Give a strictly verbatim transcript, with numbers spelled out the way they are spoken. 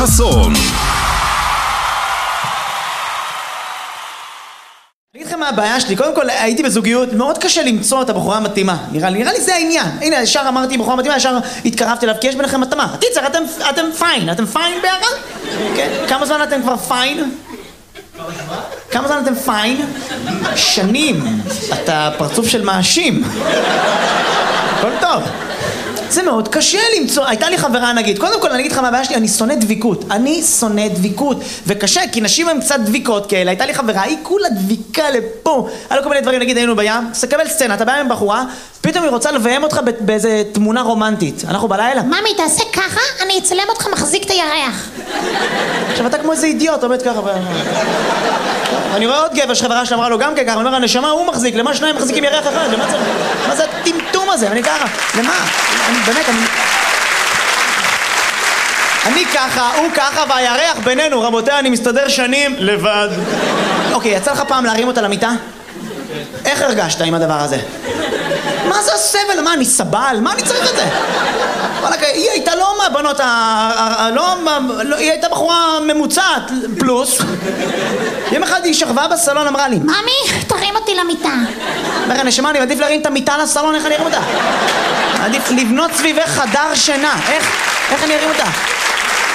חסון. אני אגיד לכם מה הבעיה שלי, קודם כל הייתי בזוגיות, מאוד קשה למצוא את הבחורה המתאימה, נראה לי, נראה לי זה העניין. הנה, ישר אמרתי בחורה מתאימה, ישר התקרבתי אליו, כי יש ביניכם התאמה. טיצר, אתם, אתם פיין, אתם פיין ביחד? כן? כמה זמן אתם כבר פיין? כמה זמן אתם פיין? שנים. אתה פרצוף של מאשים. הכל טוב. זה מאוד קשה למצוא, הייתה לי חברה נגיד, קודם כל אני אגיד לך מה הבעיה שלי, אני שונא דביקות, אני שונא דביקות, וקשה, כי נשים הן קצת דביקות כאלה, הייתה לי חברה, היא כולה דביקה לפה, היה לו כל מיני דברים, נגיד היינו בים, תקבל סצנה, אתה בא עם בחורה, פתאום היא רוצה לביים אותך באיזה תמונה רומנטית, אנחנו בלילה. ממי, תעשה ככה, אני אצלם אותך מחזיק את הירח. עכשיו אתה כמו איזה אידיוט, עומד ככה, אני רואה עוד גבר שחברה שלה אמרה לו גם ככה, אני אומר, הנשמה הוא מחזיק, למה שניים מחזיקים ירח אחד, למה זה, מה זה הטמטום הזה, אני ככה, למה? אני באמת, אני... אני ככה, הוא ככה, והירח בינינו, רבותיי, אני מסתדר שנים לבד. אוקיי, יצא לך פעם להרים אותה למיטה? איך הרגשת עם הדבר הזה? מה זה הסבל? מה, אני סבל? מה אני צריך את זה? היא הייתה לא מהבנות, היא הייתה בחורה ממוצעת, פלוס. יום אחד היא שכבה בסלון, אמרה לי, ממי, תרים אותי למיטה. אומר, נשמה, אני מעדיף להרים את המיטה לסלון, איך אני ארים אותה? עדיף לבנות סביבך חדר שינה, איך? איך אני ארים אותה?